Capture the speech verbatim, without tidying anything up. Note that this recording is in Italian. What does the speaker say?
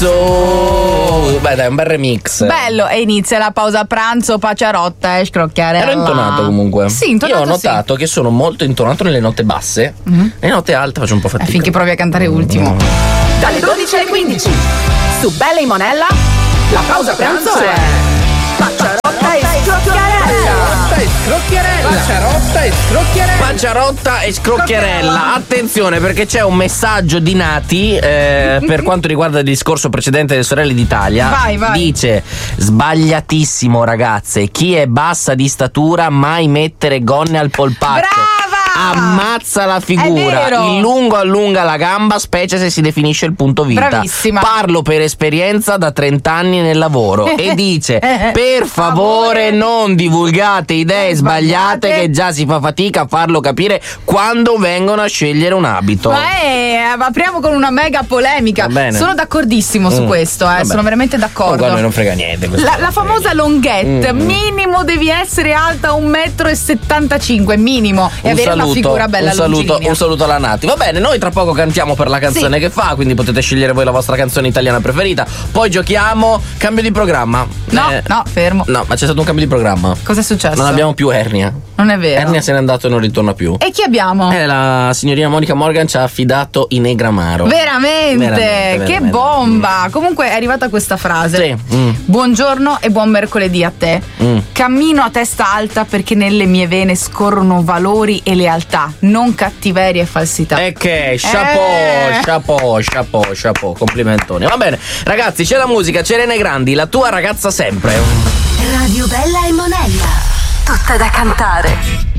Oh, beh dai, un bel remix. Bello, e inizia la pausa pranzo, paciarotta e scrocchiarella. Ero intonato comunque. Sì, intonato. Io ho notato sì. che sono molto intonato nelle note basse, mm-hmm. nelle note alte faccio un po' fatica. Eh, finché provi a cantare ultimo. Mm. Dalle dodici alle quindici su Bella e Monella la pausa pranzo è Panciarotta e Scrocchiarella. Panciarotta e scrocchiarella. Panciarotta e scrocchiarella. Attenzione, perché c'è un messaggio di Nati eh, per quanto riguarda il discorso precedente delle sorelle d'Italia. Vai, vai. Dice: sbagliatissimo ragazze, chi è bassa di statura mai mettere gonne al polpaccio. Brava! Ammazza la figura, il lungo allunga la gamba, specie se si definisce il punto vita. Bravissima. Parlo per esperienza da trenta anni nel lavoro. E dice: per favore non divulgate idee sbagliate, che già si fa fatica a farlo capire quando vengono a scegliere un abito. Ma è, apriamo con una mega polemica. Sono d'accordissimo su Mm. questo, eh. sono veramente d'accordo. Comunque a noi non frega niente. La, la famosa longhette, Mm. minimo devi essere alta un metro e settantacinque, minimo, e Un avere saluto, una figura bella un saluto, longilinea. un saluto alla Nati. Va bene, noi tra poco cantiamo per la canzone Sì. che fa, quindi potete scegliere voi la vostra canzone italiana preferita. Poi giochiamo. Cambio di programma. No, Eh, no, fermo. No, ma c'è stato un cambio di programma. Cosa è successo? Non abbiamo più Ernia. Non è vero. Ernia se n'è andato e non ritorna più. E chi abbiamo? Eh, la signorina Monica Morgan ci ha affidato i Negramaro. Veramente, Veramente, che veramente. bomba. Comunque è arrivata questa frase. Sì. Mm. Buongiorno e buon mercoledì a te. Mm. Cammino a testa alta perché nelle mie vene scorrono valori e lealtà, non cattiveria e falsità. E che chapeau, Eh. chapeau, chapeau, chapeau, complimentoni. Va bene, ragazzi, c'è la musica, c'è Rene Grandi, la tua ragazza sempre. Radio Bella e Monella, tutta da cantare.